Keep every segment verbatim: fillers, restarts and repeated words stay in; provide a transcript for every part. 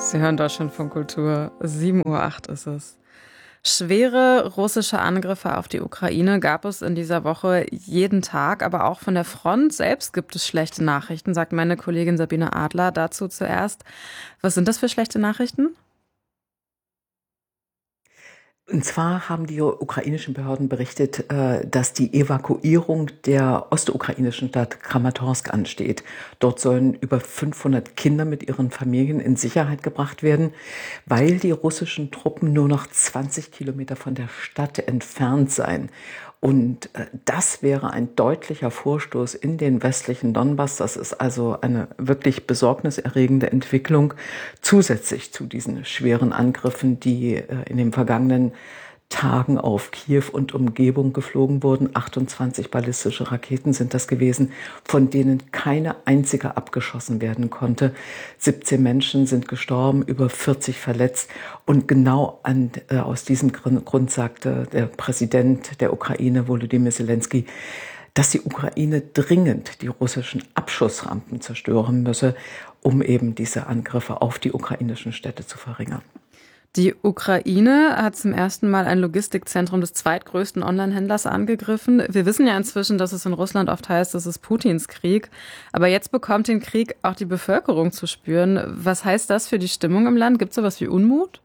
Sie hören Deutschlandfunk Kultur. sieben Uhr acht ist es. Schwere russische Angriffe auf die Ukraine gab es in dieser Woche jeden Tag, aber auch von der Front selbst gibt es schlechte Nachrichten, sagt meine Kollegin Sabine Adler dazu zuerst. Was sind das für schlechte Nachrichten? Und zwar haben die ukrainischen Behörden berichtet, äh, dass die Evakuierung der ostukrainischen Stadt Kramatorsk ansteht. Dort sollen über fünfhundert Kinder mit ihren Familien in Sicherheit gebracht werden, weil die russischen Truppen nur noch zwanzig Kilometer von der Stadt entfernt seien. Und äh, das wäre ein deutlicher Vorstoß in den westlichen Donbass. Das ist also eine wirklich besorgniserregende Entwicklung, zusätzlich zu diesen schweren Angriffen, die äh, in den vergangenen Tagen auf Kiew und Umgebung geflogen wurden. achtundzwanzig ballistische Raketen sind das gewesen, von denen keine einzige abgeschossen werden konnte. siebzehn Menschen sind gestorben, über vierzig verletzt. Und genau an, äh, aus diesem Grund sagte der Präsident der Ukraine, Volodymyr Zelensky, dass die Ukraine dringend die russischen Abschussrampen zerstören müsse, um eben diese Angriffe auf die ukrainischen Städte zu verringern. Die Ukraine hat zum ersten Mal ein Logistikzentrum des zweitgrößten Onlinehändlers angegriffen. Wir wissen ja inzwischen, dass es in Russland oft heißt, das ist Putins Krieg. Aber jetzt bekommt den Krieg auch die Bevölkerung zu spüren. Was heißt das für die Stimmung im Land? Gibt es sowas wie Unmut?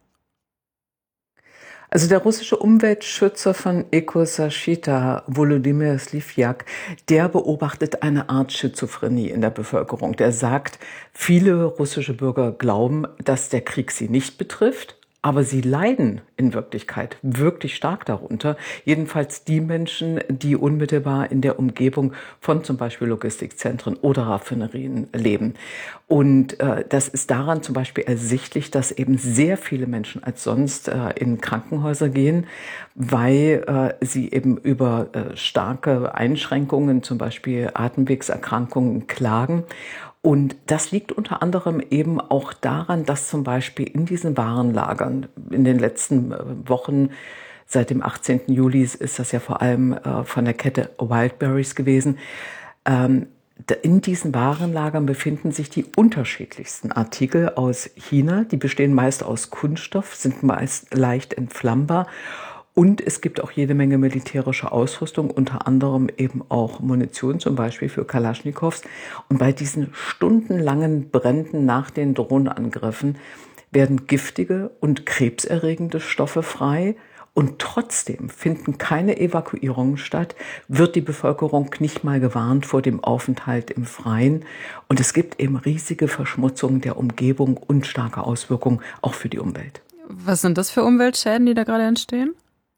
Also der russische Umweltschützer von Ecosashita, Volodymyr Slivjak, der beobachtet eine Art Schizophrenie in der Bevölkerung. Der sagt, viele russische Bürger glauben, dass der Krieg sie nicht betrifft. Aber sie leiden in Wirklichkeit wirklich stark darunter. Jedenfalls die Menschen, die unmittelbar in der Umgebung von zum Beispiel Logistikzentren oder Raffinerien leben. Und äh, das ist daran zum Beispiel ersichtlich, dass eben sehr viele Menschen als sonst äh, in Krankenhäuser gehen, weil äh, sie eben über äh, starke Einschränkungen, zum Beispiel Atemwegserkrankungen, klagen. Und das liegt unter anderem eben auch daran, dass zum Beispiel in diesen Warenlagern in den letzten Wochen, seit dem achtzehnten Juli ist das ja vor allem äh, von der Kette Wildberries gewesen, ähm, in diesen Warenlagern befinden sich die unterschiedlichsten Artikel aus China. Die bestehen meist aus Kunststoff, sind meist leicht entflammbar. Und es gibt auch jede Menge militärische Ausrüstung, unter anderem eben auch Munition, zum Beispiel für Kalaschnikows. Und bei diesen stundenlangen Bränden nach den Drohnenangriffen werden giftige und krebserregende Stoffe frei. Und trotzdem finden keine Evakuierungen statt, wird die Bevölkerung nicht mal gewarnt vor dem Aufenthalt im Freien. Und es gibt eben riesige Verschmutzung der Umgebung und starke Auswirkungen auch für die Umwelt. Was sind das für Umweltschäden, die da gerade entstehen?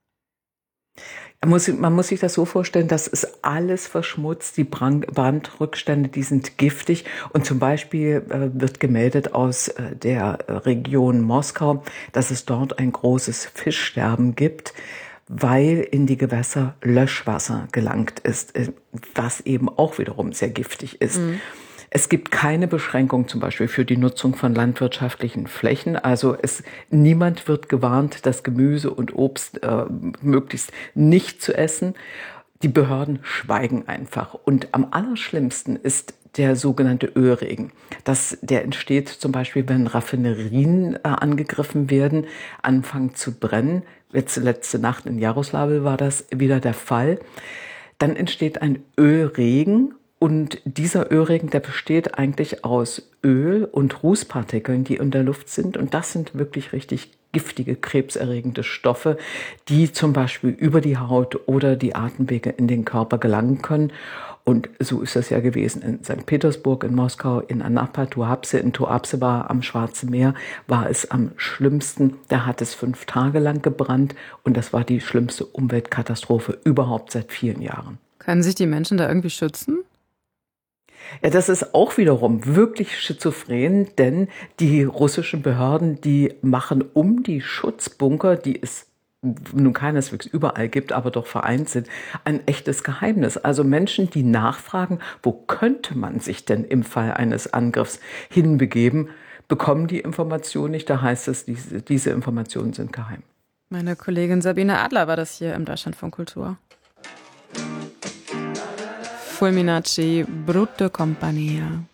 Man muss, man muss sich das so vorstellen, das ist alles verschmutzt, die Brand, Brandrückstände, die sind giftig. Und zum Beispiel äh, wird gemeldet aus äh, der Region Moskau, dass es dort ein großes Fischsterben gibt, weil in die Gewässer Löschwasser gelangt ist, äh, was eben auch wiederum sehr giftig ist. Mhm. Es gibt keine Beschränkung zum Beispiel für die Nutzung von landwirtschaftlichen Flächen. Also es, niemand wird gewarnt, das Gemüse und Obst äh, möglichst nicht zu essen. Die Behörden schweigen einfach. Und am allerschlimmsten ist der sogenannte Ölregen. Das, der entsteht zum Beispiel, wenn Raffinerien äh, angegriffen werden, anfangen zu brennen. Jetzt letzte Nacht in Jaroslawl war das wieder der Fall. Dann entsteht ein Ölregen. Und dieser Ölregen, der besteht eigentlich aus Öl und Rußpartikeln, die in der Luft sind. Und das sind wirklich richtig giftige, krebserregende Stoffe, die zum Beispiel über die Haut oder die Atemwege in den Körper gelangen können. Und so ist das ja gewesen in Sankt Petersburg, in Moskau, in Anapa, Tuapse, in Tuapse war am Schwarzen Meer, war es am schlimmsten. Da hat es fünf Tage lang gebrannt und das war die schlimmste Umweltkatastrophe überhaupt seit vielen Jahren. Können sich die Menschen da irgendwie schützen? Ja, das ist auch wiederum wirklich schizophren, denn die russischen Behörden, die machen um die Schutzbunker, die es nun keineswegs überall gibt, aber doch vereinzelt, ein echtes Geheimnis. Also Menschen, die nachfragen, wo könnte man sich denn im Fall eines Angriffs hinbegeben, bekommen die Information nicht. Da heißt es, diese, diese Informationen sind geheim. Meine Kollegin Sabine Adler war das hier im Deutschlandfunk Kultur. Fulminacci, Brutto Compagnia.